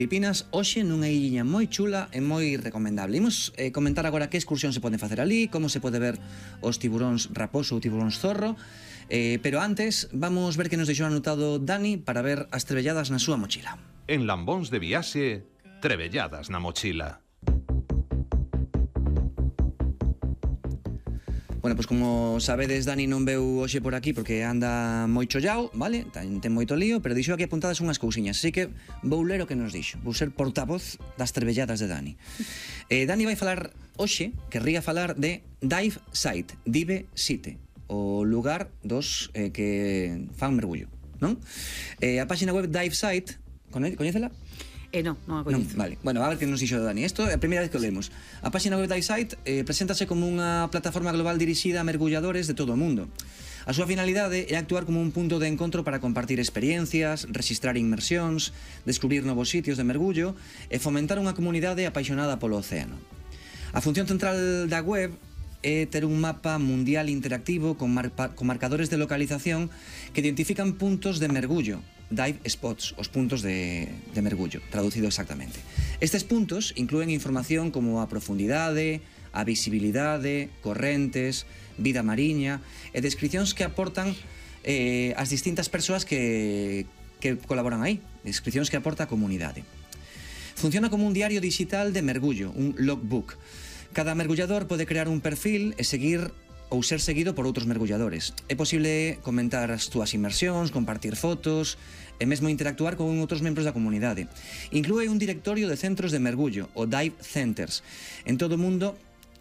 Filipinas, hoxe nunha illiña moi chula e moi recomendable. Imos comentar agora que excursión se poden facer ali, como se pode ver os tiburóns raposo ou tiburóns zorro, pero antes vamos ver que nos deixou anotado Dani para ver as trebelladas na súa mochila. En Lambóns de Viaxe, trebelladas na mochila. Bueno, pois como sabedes, Dani non veu hoxe por aquí porque anda moi chollao, vale? Ten moito lío, pero dixo aquí apuntadas unhas cousiñas, así que vou ler o que nos dixo. Vou ser portavoz das trebelladas de Dani. Dani vai falar hoxe, querría falar de Dive Site, Dive Site, o lugar dos que fan mergullo, non? A páxina web Dive Site, coñécela? Non a coñezo. Vale, bueno, a ver que nos dixo Dani. Isto é a primeira vez que o lemos. A páxina web Dive Site preséntase como unha plataforma global dirixida a mergulladores de todo o mundo. A súa finalidade é actuar como un punto de encontro para compartir experiencias, registrar inmersións, descubrir novos sitios de mergullo e fomentar unha comunidade apaixonada polo océano. A función central da web é ter un mapa mundial interactivo con marcadores de localización que identifican puntos de mergullo, dive spots, os puntos de mergullo, traducido exactamente. Estes puntos inclúen información como a profundidade, a visibilidade, correntes, vida mariña e descricións que aportan as distintas persoas que colaboran aí, descricións que aporta a comunidade. Funciona como un diario digital de mergullo, un logbook. Cada mergullador pode crear un perfil e seguir ou ser seguido por outros mergulladores. É posible comentar as túas inmersións, compartir fotos e mesmo interactuar con outros membros da comunidade. Inclúe un directorio de centros de mergullo, o Dive Centers. En todo o mundo,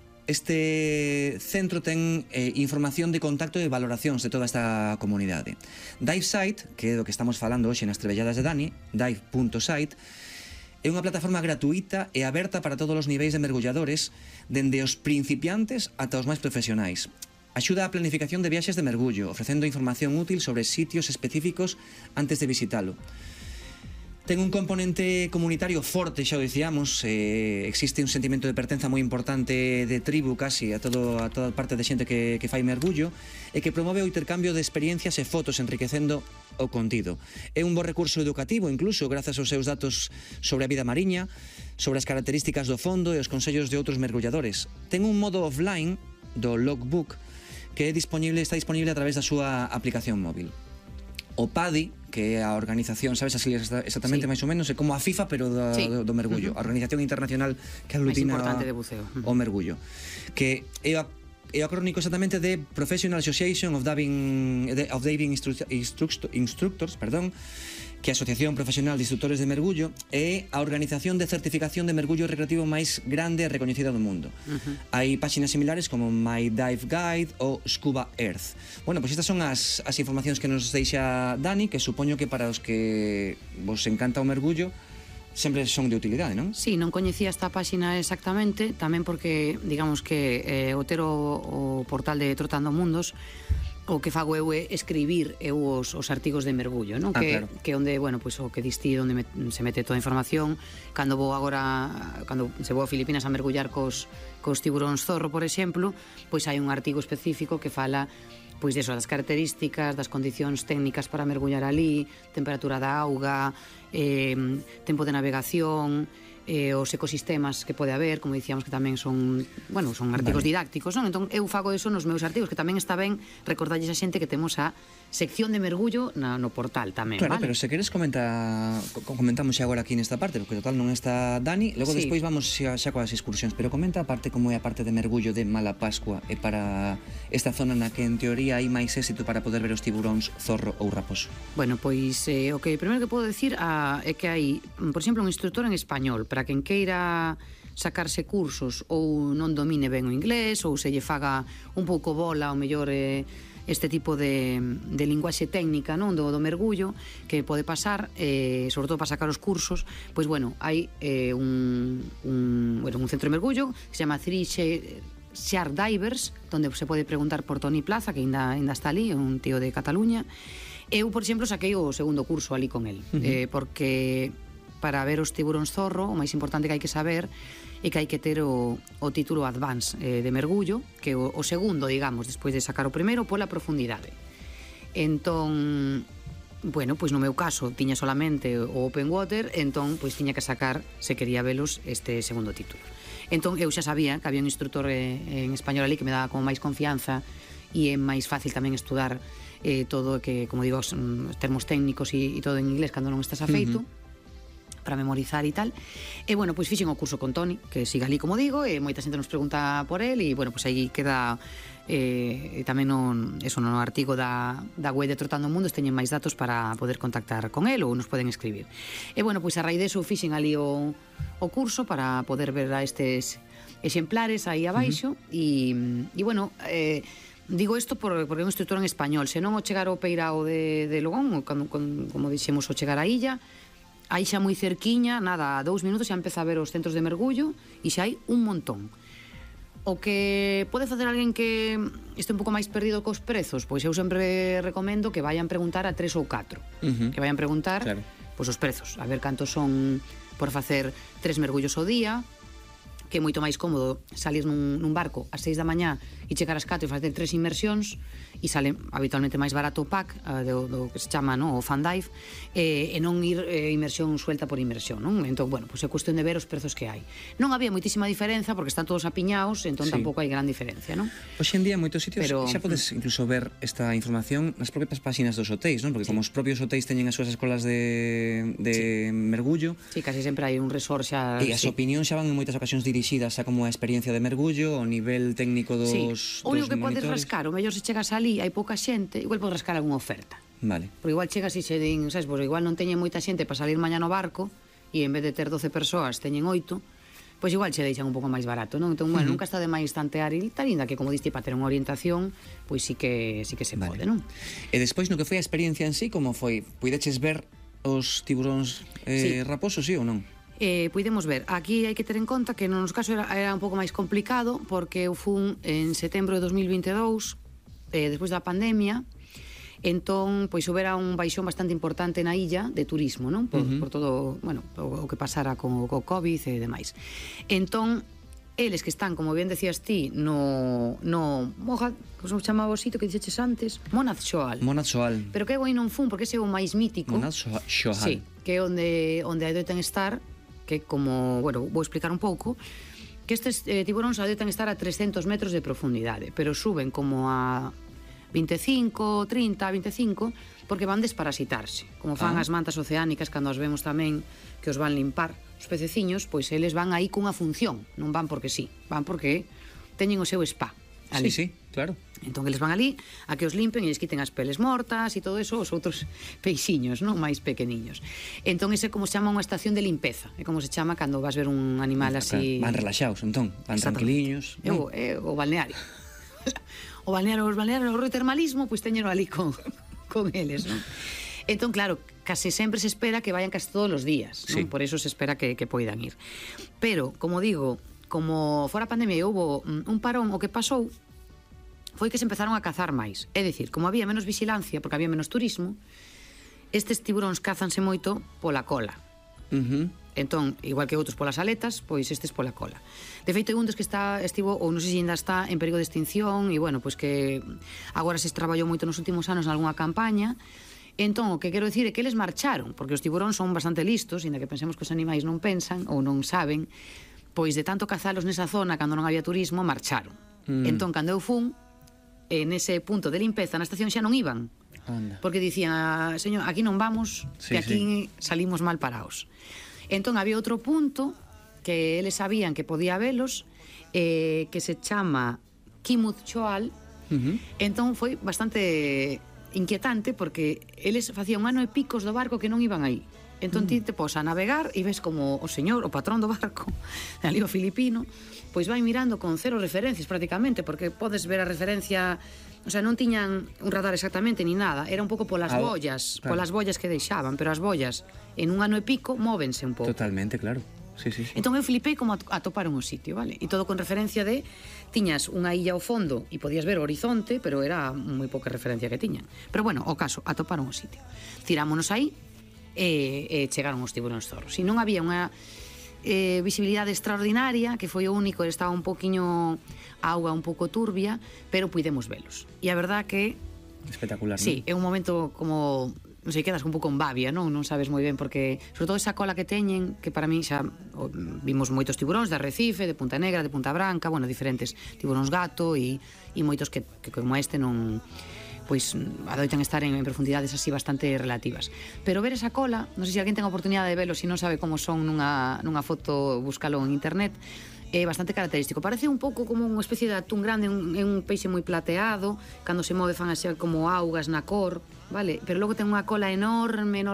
este centro ten información de contacto e valoracións de toda esta comunidade. Dive Site, que é do que estamos falando hoxe nas trebelladas de Dani, dive.site, é unha plataforma gratuita e aberta para todos os niveis de mergulladores, dende os principiantes ata os máis profesionais. Axuda á planificación de viaxes de mergullo, ofrecendo información útil sobre sitios específicos antes de visitalo. Ten un componente comunitario forte, xa o dicíamos, existe un sentimento de pertenza moi importante de tribu casi a toda parte de xente que fai mergullo e que promove o intercambio de experiencias e fotos enriquecendo o contido. É un bo recurso educativo incluso grazas aos seus datos sobre a vida mariña, sobre as características do fondo e os consellos de outros mergulladores. Ten un modo offline do logbook que está disponible a través da súa aplicación móvil. O PADI, que é a organización, sabes así exactamente máis ou menos, é como a FIFA pero do mergullo, a Organización Internacional que aglutina o mergullo, que é o acrónico exactamente de Professional Association of Diving Instructors, que é a Asociación Profesional de Instructores de Mergullo, é a organización de certificación de mergullo recreativo máis grande e recoñecida do mundo. Hai páxinas similares como My Dive Guide ou Scuba Earth. Bueno, pois estas son as informacións que nos deixa Dani, que supoño que para os que vos encanta o mergullo sempre son de utilidade, non? Sí, non coñecía esta páxina exactamente, tamén porque, digamos que o ter o portal de Trotando Mundos, o que fago eu é escribir os artigos de mergullo, non? Claro. Que onde, bueno, pois o que distí, onde se mete toda a información. Cando se vou a Filipinas a mergullar cos tiburóns zorro, por exemplo, pois hai un artigo específico que fala pois deso, das características, das condicións técnicas para mergullar ali, temperatura da auga, tempo de navegación, os ecosistemas que pode haber, como dicíamos que tamén son artigos didácticos, non? Entón eu fago eso nos meus artigos, que tamén está ben recordarlles a xente que temos a sección de mergullo no portal tamén, claro, vale? Pero se queres comentamos xa agora aquí nesta parte, porque total non está Dani, logo despois vamos xa coas excursións, pero comenta a parte como é a parte de mergullo de Malapascua e para esta zona na que en teoría hai máis éxito para poder ver os tiburóns zorro ou raposo. Bueno, pois o que primeiro que podo decir é que hai, por exemplo, un instructor en español para quen queira sacarse cursos ou non domine ben o inglés ou se lle faga un pouco bola ao mellor este tipo de linguaxe técnica, non, do mergullo que pode pasar, sobre todo para sacar os cursos, pois bueno, hai un centro de mergullo que se chama Three Shark Divers, donde se pode preguntar por Toni Plaza, que ainda está ali, un tío de Cataluña. Eu, por exemplo, saquei o segundo curso ali con el, porque para ver os tiburóns zorro, o máis importante que hai que saber é que hai que ter o título Advance de mergullo, que é o segundo, digamos, despois de sacar o primeiro, pola profundidade. Entón, bueno, pois no meu caso tiña solamente o Open Water, entón pois tiña que sacar, se quería velos, este segundo título. Entón eu xa sabía que había un instructor en español ali que me daba como máis confianza e é máis fácil tamén estudar todo que, como digo, os termos técnicos e todo en inglés cando non estás afeito, para memorizar e tal. E, bueno, pois fixen o curso con Toni, que siga ali, como digo, e moita xente nos pregunta por el, e, bueno, pois aí queda tamén no artigo da web de Trotando o Mundo teñen máis datos para poder contactar con el ou nos poden escribir. E, bueno, pois a raíz deso fixen ali o curso para poder ver a estes exemplares aí abaixo e, bueno, digo isto porque é un instructor en español. Se non o chegar ao Peirao de Logón, como dixemos, o chegar á illa, aí xa moi cerquiña, nada, a 2 minutos xa empeza a ver os centros de mergullo e xa hai un montón. O que pode facer alguén que este un pouco máis perdido cos prezos, pois eu sempre recomendo que vayan preguntar a 3 ou 4, que vayan preguntar pois os prezos, a ver cantos son por facer 3 mergullos ao día, que é moito máis cómodo salir nun barco ás 6 da mañá e chegar ás 4 e facer 3 inmersións e sale habitualmente máis barato o pack do que se chama, no, o fan dive, e non ir inmersión suelta por inmersión, non? Entón, bueno, pois é cuestión de ver os prezos que hai. Non había moitísima diferenza porque están todos apiñados, entón tampouco hai gran diferencia, non? Hoxe en día en moitos sitios xa podes incluso ver esta información nas propias páxinas dos hotéis, non? Porque como os propios hotéis teñen as súas escolas de mergullo, casi sempre hai un resort xa, e as opinións xa van en moitas ocasións dirixidas a como a experiencia de mergullo, o nivel técnico dos monitores. O único que podes rascar, o mellor se chegas ali, hai pouca xente, igual podes rascar algunha oferta. Vale. Porque igual chegas e se din, sabes, pois igual non teñen moita xente para salir mañá no barco e en vez de ter 12 persoas teñen 8, pois igual che deixan un pouco máis barato, non? Entón, bueno, nunca está de máis tantear e tal, ainda que, como diste, para ter unha orientación, pois sí que se pode, non? E despois, no que foi a experiencia en sí, como foi? Puideches ver os tiburóns raposos, sí ou non? Puidemos ver, aquí hai que ter en conta que no noso caso era un pouco máis complicado porque eu fun en setembro de 2022, despois da pandemia, entón, pois houbera un baixón bastante importante na illa de turismo, non? Por todo, bueno, o que pasara co COVID e demais. Entón, eles que están, como ben decías ti, no como se chamaba o sitio que dixeches antes? Monaz Shoal. Pero que eu aí non fun, porque ese é o máis mítico. Monaz Shoal. Sí, que é onde adoitan estar, que como, bueno, vou explicar un pouco, que estes tiburóns adoitan estar a 300 metros de profundidade, pero suben como a 25, 30, 25, porque van desparasitarse. Como fan as mantas oceánicas cando as vemos tamén que os van limpar os pececiños, pois eles van aí cunha función, non van porque sí, van porque teñen o seu spa ali. Sí, claro. Entón eles van ali a que os limpen e les quiten as peles mortas e todo eso, os outros peixiños, non, máis pequeniños. Entón ese é como se chama unha estación de limpeza, é como se chama cando vas ver un animal así. Van relaxados, entón, van tranquiliños. É o balneario. Os balnearios, o termalismo, pois teñeno ali con eles, non? Entón, claro, case sempre se espera que vayan case todos os días, non? Por eso se espera que poidan ir. Pero, como digo, como fora a pandemia e houbo un parón, o que pasou foi que se empezaron a cazar máis. É dicir, como había menos vigilancia, porque había menos turismo, estes tiburóns cázanse moito pola cola. Entón, igual que outros polas aletas, pois estes pola cola. De feito, hai un dos que estivo, ou non sei se ainda está, en perigo de extinción, e, bueno, pois que agora se traballou moito nos últimos anos en algunha campaña. Entón, o que quero dicir é que eles marcharon, porque os tiburóns son bastante listos, ainda que pensemos que os animais non pensan ou non saben, pois de tanto cazalos nesa zona, cando non había turismo, marcharon. Entón, cando eu fun, nese punto de limpeza na estación xa non iban. Porque dicían, señor, aquí non vamos, que aquí salimos mal parados. Entón, había outro punto que eles sabían que podía velos, que se chama Kimuz Shoal. Entón, foi bastante inquietante porque eles facían 1 ano e picos do barco que non iban aí. Entón ti te pos a navegar e ves como o señor, o patrón do barco, ali o filipino, pois vai mirando con 0 referencias prácticamente, porque podes ver a referencia, o sea, non tiñan un radar exactamente ni nada, era un pouco polas bollas, polas bollas que deixaban, pero as bollas en 1 ano e pico móvense un pouco. Totalmente, claro. Sí. Entón eu flipei como atoparon o sitio, vale? E todo con referencia de tiñas unha illa ao fondo e podías ver o horizonte, pero era moi pouca referencia que tiñan. Pero bueno, o caso, atoparon o sitio. Tirámonos aí e chegaron os tiburóns zorros. E non había unha visibilidade extraordinaria, que foi o único, estaba un poquinho a auga un pouco turbia, pero puidemos velos. E a verdad que espectacular, sí, non? É un momento como non sei, quedas un pouco en babia, non sabes moi ben, porque sobre todo esa cola que teñen, que para mí xa vimos moitos tiburóns de Arrecife, de Punta Negra, de Punta Branca, bueno, diferentes tiburóns gato e moitos que como este non, pois adoitan estar en profundidades así bastante relativas. Pero ver esa cola, non sei se alguén ten a oportunidade de velo, se non sabe como son nunha foto, búscalo en internet, é bastante característico. Parece un pouco como unha especie de atún grande, é un peixe moi plateado, cando se move fan así como augas na cor, vale? Pero logo ten unha cola enorme,